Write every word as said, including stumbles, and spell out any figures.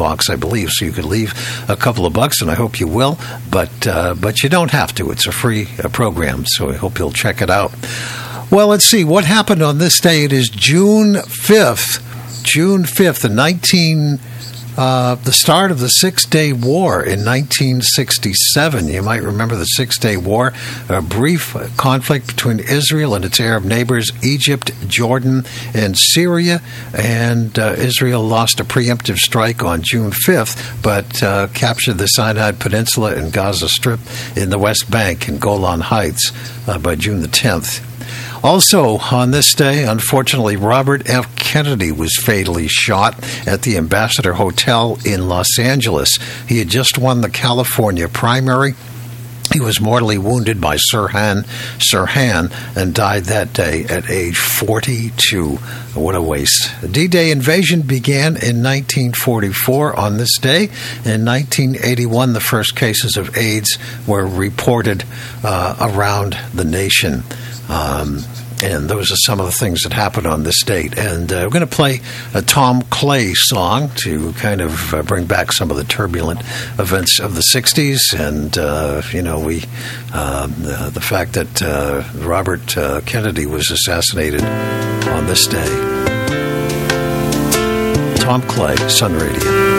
box, I believe, so you could leave a couple of bucks, and I hope you will. But uh, but you don't have to. It's a free uh, program, so I hope you'll check it out. Well, let's see. What happened on this day? It is June fifth. June fifth, in nineteen... Uh, the start of the Six-Day War in nineteen sixty-seven. You might remember the Six-Day War, a brief conflict between Israel and its Arab neighbors, Egypt, Jordan, and Syria. And uh, Israel lost a preemptive strike on June fifth, but uh, captured the Sinai Peninsula and Gaza Strip in the West Bank and Golan Heights uh, by June the tenth. Also, on this day, unfortunately, Robert F. Kennedy was fatally shot at the Ambassador Hotel in Los Angeles. He had just won the California primary. He was mortally wounded by Sirhan Sirhan and died that day at age forty-two. What a waste. The D-Day invasion began in nineteen forty-four on this day. In nineteen eighty-one, the first cases of AIDS were reported uh, around the nation. Um, and those are some of the things that happened on this date. And uh, we're going to play a Tom Clay song to kind of uh, bring back some of the turbulent events of the sixties. And, uh, you know, we uh, the, the fact that uh, Robert uh, Kennedy was assassinated on this day. Tom Clay, Sun Radio.